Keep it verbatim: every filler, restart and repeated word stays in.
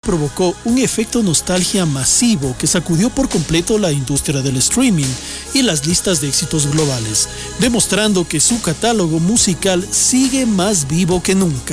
provocó un efecto nostalgia masivo que sacudió por completo la industria del streaming y las listas de éxitos globales, demostrando que su catálogo musical sigue más vivo que nunca.